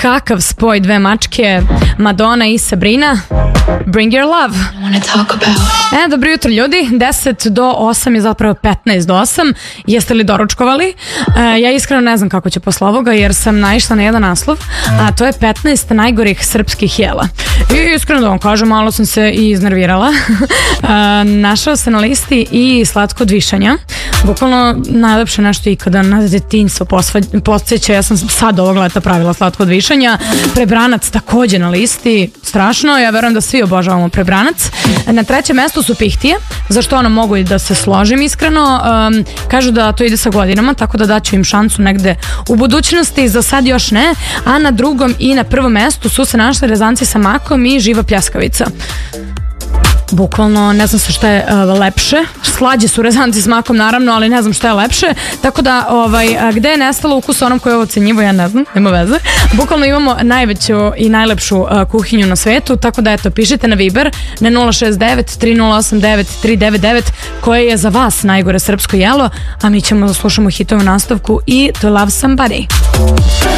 Kakav spoj dve mačke, Madonna i Sabrina. Bring your love. Dobro jutro ljudi, 10 do 8 je zapravo 15 do 8. Jeste li doručkovali? Ja iskreno ne znam kako će posle ovoga jer sam naišla na jedan naslov, a to je 15 najgorih srpskih jela. I iskreno da vam kažem, malo sam se i iznervirala. Našao se na listi i slatko od višanja. Bukvalno najlepše nešto ikada na detinjstvo podsjeća. Ja sam sad ovog leta pravila slatko od višanja. Prebranac takođe na listi. Strašno, ja verujem da svi obožavamo prebranac. Na trećem mestu su pihtije, za što ono mogu i da se složim iskreno. Kažu da to ide sa godinama, tako da daću im šansu negde u budućnosti, za sad još ne. A na drugom i na prvom mestu su se našli rezanci sa makom i živa pljeskavica. Bukvalno ne znam šta je lepše. Slađe su rezanci s makom naravno, ali ne znam šta je lepše. Tako da gde je nestalo ukus onom koji je ovo ocenjivo, ja ne znam, nema veze. Bukvalno imamo najveću i najlepšu kuhinju na svetu, tako da eto, pišite na Viber na 069-3089-399 koje je za vas najgore srpsko jelo, a mi ćemo da slušamo hitove nastavku i To Love Somebody.